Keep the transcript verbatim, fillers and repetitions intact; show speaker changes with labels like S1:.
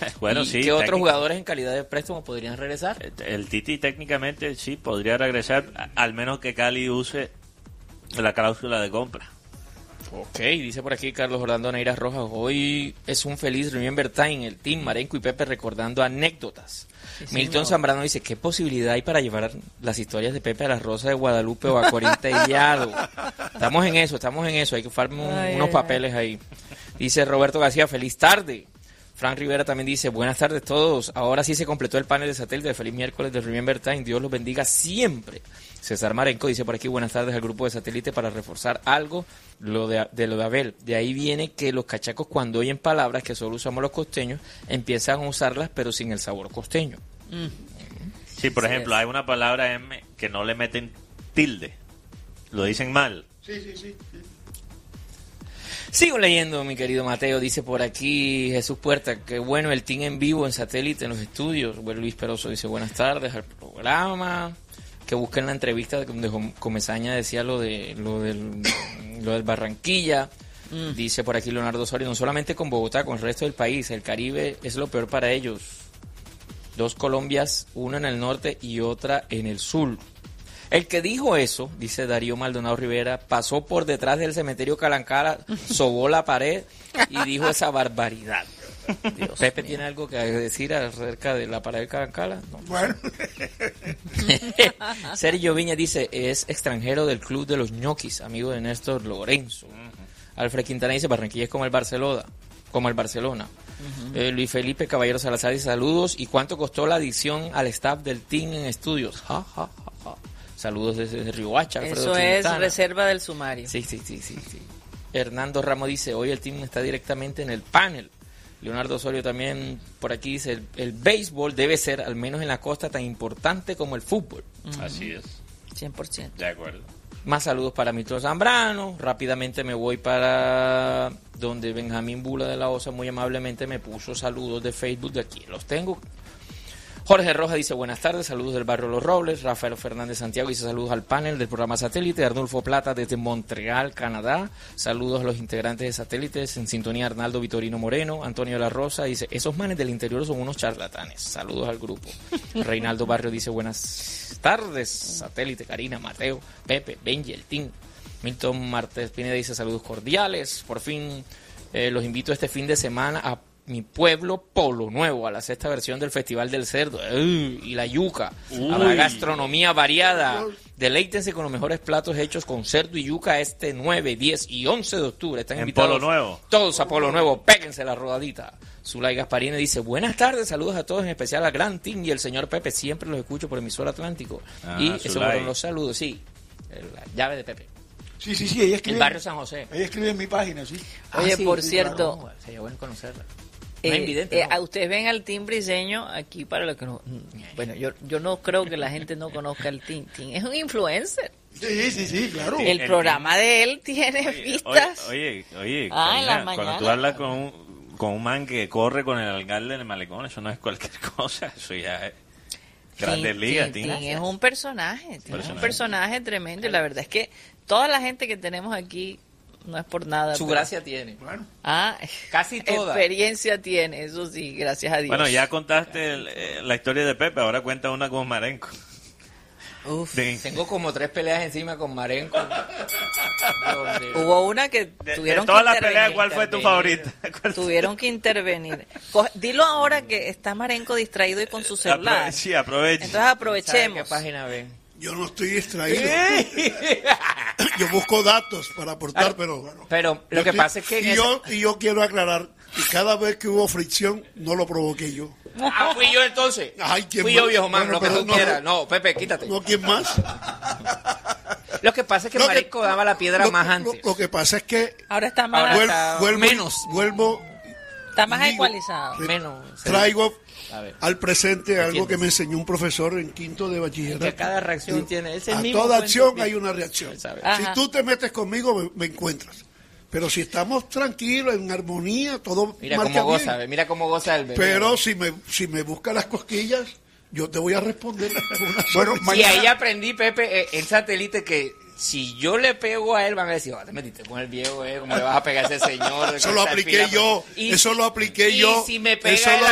S1: Bueno,
S2: ¿Y
S1: sí.
S2: qué otros
S1: técnico.
S2: jugadores en calidad de préstamo podrían regresar?
S1: El, el Titi técnicamente sí podría regresar, a- al menos que Cali use la cláusula de compra.
S2: Ok, dice por aquí Carlos Orlando Neiras Rojas, hoy es un feliz Remember Time, el Team Marenco y Pepe recordando anécdotas.
S3: Sí,
S2: Milton
S3: señor.
S2: Zambrano dice, ¿qué posibilidad hay para llevar las historias de Pepe a las Rosas de Guadalupe o a Corintellado? Estamos en eso, estamos en eso, hay que farme un-
S3: Ay,
S2: unos
S3: ay,
S2: papeles ahí. Dice Roberto García, feliz tarde. Frank Rivera también dice, buenas tardes a todos, ahora sí se completó el panel de satélite, feliz miércoles de Remember Time, Dios los bendiga siempre. César Marenco dice por aquí, buenas tardes al grupo de satélite para reforzar algo lo de, de lo de Abel. De ahí viene que los cachacos cuando oyen palabras que solo usamos los costeños, empiezan a usarlas pero sin el sabor costeño.
S3: Mm.
S1: Sí, por
S3: Así
S1: ejemplo,
S3: es.
S1: hay una palabra M que no le meten tilde. Lo dicen mal.
S4: Sí, sí, sí.
S2: Sigo leyendo, mi querido Mateo, dice por aquí Jesús Puerta, que bueno el team en vivo en satélite en los estudios. Bueno, Luis Peroso dice buenas tardes al programa, que busquen la entrevista donde Com- Comesaña decía lo de lo del, lo del Barranquilla.
S3: Mm.
S2: Dice por aquí Leonardo Osorio, no solamente con Bogotá, con el resto del país, el Caribe es lo peor para ellos. Dos Colombias, una en el norte y otra en el sur. El que dijo eso, dice Darío Maldonado Rivera, pasó por detrás del cementerio Calancala, sobó la pared y dijo esa barbaridad. Dios Pepe mío. ¿Tiene algo que decir acerca de la pared de Calancala? No.
S4: Bueno,
S2: Sergio Viña dice, es extranjero del club de los ñoquis, amigo de Néstor Lorenzo. Alfred Quintana dice, Barranquilla es como el Barcelona, como el Barcelona. Uh-huh. eh, Luis Felipe Caballero Salazar dice, saludos. ¿Y cuánto costó la adición al staff del team en estudios? Ja, ja, ja, ja. Saludos desde Riohacha.
S3: Eso es reserva del sumario.
S2: Sí, sí, sí, sí, sí. Hernando Ramos dice, hoy el team está directamente en el panel. Leonardo Osorio también por aquí dice, el, el béisbol debe ser, al menos en la costa, tan importante como el fútbol.
S3: Uh-huh.
S1: Así es.
S3: cien por ciento.
S1: De acuerdo.
S2: Más saludos para Milton Zambrano. Rápidamente me voy para donde Benjamín Bula de la Osa muy amablemente me puso saludos de Facebook, de aquí los tengo. Jorge Rojas dice buenas tardes, saludos del barrio Los Robles. Rafael Fernández Santiago dice saludos al panel del programa Satélite. Arnulfo Plata desde Montreal, Canadá. Saludos a los integrantes de Satélites. En sintonía Arnaldo Vitorino Moreno. Antonio La Rosa dice esos manes del interior son unos charlatanes. Saludos al grupo. Reinaldo Barrio dice buenas tardes, Satélite, Karina, Mateo, Pepe, Benji, el team. Milton Martes Pineda dice saludos cordiales. Por fin eh, los invito este fin de semana a mi pueblo Polo Nuevo, a la sexta versión del Festival del Cerdo. Uy, y la yuca.
S1: Uy.
S2: Habrá gastronomía variada. Deleítense con los mejores platos hechos con cerdo y yuca este nueve, diez y once de octubre. Están
S1: En
S2: invitados
S1: Polo Nuevo.
S2: todos a Polo Nuevo. Péguense la rodadita. Zulay Gasparini dice, buenas tardes, saludos a todos, en especial al Gran Team y el señor Pepe. Siempre los escucho por emisor Atlántico.
S1: Ah,
S2: y esos
S1: Zulay.
S2: fueron los saludos, sí. La llave de Pepe.
S4: sí, sí, sí, ella escribe.
S2: El barrio San José.
S4: Ella escribe en mi página, sí.
S3: Oye,
S2: Ah, sí,
S3: por
S2: sí,
S3: cierto,
S2: claro. Sería bueno conocerla.
S3: Eh,
S2: No es invidente,
S3: eh,
S2: ¿no?
S3: a ustedes ven al Team Briseño aquí para lo que no. Bueno, yo, yo no creo que la gente no conozca al Team. Team es un influencer.
S4: Sí, sí, sí, claro.
S3: El,
S1: el
S3: programa de él tiene
S1: Oye,
S3: vistas.
S1: Oye, oye, oye,
S3: Ah, en
S1: Karina,
S3: las
S1: cuando
S3: mañanas.
S1: tú hablas con un, con un man que corre con el alcalde del malecón, eso no es cualquier cosa, eso ya es grandes
S3: Tim-
S1: ligas,
S3: Tim-
S1: Tim.
S3: Tim es un personaje, Tim es un
S1: Personaje.
S3: personaje tremendo y la verdad es que toda la gente que tenemos aquí no es por nada.
S2: Su
S3: pero-
S2: gracia tiene.
S4: Bueno,
S3: Ah,
S2: Casi toda.
S3: experiencia tiene, eso sí, gracias a Dios.
S1: Bueno, ya contaste el- eh, la historia de Pepe, ahora cuenta una con Marenco.
S3: Uf.
S1: Sí.
S2: Tengo como tres peleas encima con Marenco. Donde-
S3: Hubo una que
S1: De,
S3: tuvieron
S1: de todas
S3: que
S1: las
S3: intervenir.
S1: peleas, ¿cuál fue tu favorita? ¿Cuál-
S3: Tuvieron que intervenir. Co- Dilo ahora que está Marenco distraído y con su celular.
S1: Aprove- sí, aproveche.
S3: Entonces
S2: ¿Sabe
S3: aprovechemos.
S2: qué página ven?
S4: yo no estoy distraído. Yo busco datos para aportar,
S2: Ah,
S4: pero bueno.
S2: Pero lo
S4: Yo
S2: que
S4: estoy-
S2: pasa es que en
S4: y yo, y yo quiero aclarar que cada vez que hubo fricción, no lo provoqué yo.
S2: Ah, fui yo entonces.
S4: Ay, ¿quién
S2: Fui yo,
S4: más?
S2: viejo man,
S4: Bueno,
S2: lo que
S4: pero
S2: tú
S4: no-
S2: quieras. No, Pepe, quítate.
S4: ¿No quién más?
S2: Lo que pasa es que
S4: Lo que-
S2: Marenco daba la piedra
S4: lo-
S2: más
S4: lo-
S2: antes.
S4: Lo, que pasa es que
S3: Ahora está más,
S2: Ahora
S4: vuel-
S2: está
S4: vuelvo,
S2: menos.
S4: vuelvo,
S3: está más
S4: digo,
S3: ecualizado.
S4: re-
S2: Menos.
S4: traigo
S2: A ver.
S4: al presente algo
S2: Entiendes.
S4: que me enseñó un profesor en quinto de
S2: Que
S4: bachillerato.
S2: cada reacción
S4: Y
S2: tiene ese
S4: a
S2: mismo
S4: toda
S2: cuento.
S4: acción hay una reacción.
S2: Él sabe.
S3: Ajá.
S4: Si tú te metes conmigo, me, me encuentras. Pero si estamos tranquilos, en armonía, todo
S2: Mira
S4: marcha
S2: cómo goza,
S4: bien.
S2: ve, mira cómo goza el bebé.
S4: Pero si me, si me busca las cosquillas, yo te voy a responder. con una
S2: Bueno,
S4: sonrisa.
S2: y ahí aprendí, Pepe, eh, el satélite que si yo le pego a él, van a decir, oh, te metiste con el viejo, eh, ¿cómo le vas a pegar a ese señor?
S4: Eso lo apliqué yo,
S2: Y
S4: eso
S2: si-
S4: lo apliqué
S2: y
S4: yo,
S2: si me pega
S4: eso
S2: en
S4: lo
S2: la